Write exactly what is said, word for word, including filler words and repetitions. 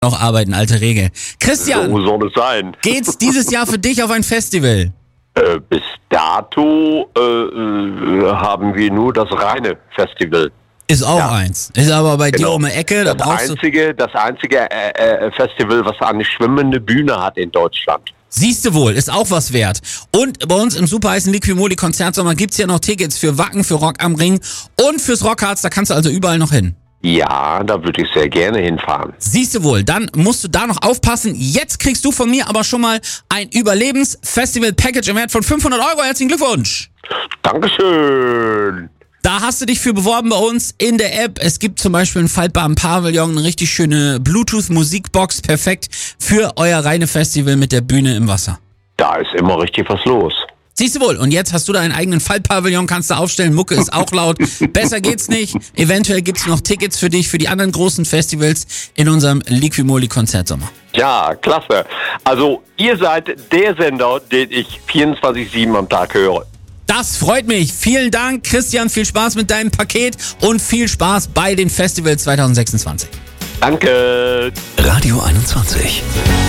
noch arbeiten, alte Regel. Christian, So soll es sein. geht's dieses Jahr für dich auf ein Festival? Äh, bis dato äh, äh, haben wir nur das reine Festival. Ist auch Ja. eins. Ist aber bei dir Genau. um die Ecke, da Das brauchst du... einzige, das einzige äh, äh, Festival, was eine schwimmende Bühne hat in Deutschland. Siehst du wohl, ist auch was wert. Und bei uns im super heißen Liquimoli Konzertsommer gibt's ja noch Tickets für Wacken, für Rock am Ring und fürs Rockharz, da kannst du also überall noch hin. Ja, da würde ich sehr gerne hinfahren. Siehst du wohl, dann musst du da noch aufpassen. Jetzt kriegst du von mir aber schon mal ein Überlebens-Festival-Package im Wert von fünfhundert Euro. Herzlichen Glückwunsch! Dankeschön! Da hast du dich für beworben bei uns in der App. Es gibt zum Beispiel einen faltbaren Pavillon, eine richtig schöne Bluetooth-Musikbox, perfekt für euer reine Festival mit der Bühne im Wasser. Da ist immer richtig was los. Siehst du wohl, und jetzt hast du da einen eigenen Faltpavillon, kannst du aufstellen, Mucke ist auch laut. Besser geht's nicht. Eventuell gibt's noch Tickets für dich, für die anderen großen Festivals in unserem Liquimoli Konzertsommer. Ja, klasse. Also, ihr seid der Sender, den ich vierundzwanzig sieben am Tag höre. Das freut mich. Vielen Dank, Christian. Viel Spaß mit deinem Paket und viel Spaß bei den Festivals zwanzig sechsundzwanzig. Danke. Radio einundzwanzig.